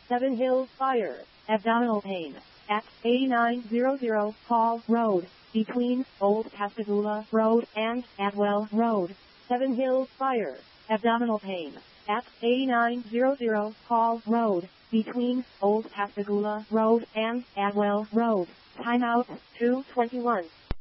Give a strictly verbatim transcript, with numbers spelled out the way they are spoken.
Seven Hills Fire, abdominal pain, at eighty-nine hundred Hall Road, between Old Pascagoula Road and Atwell Road. Seven Hills Fire, abdominal pain, at eighty-nine hundred Hall Road, between Old Pascagoula Road and Atwell Road. Timeout two twenty-one.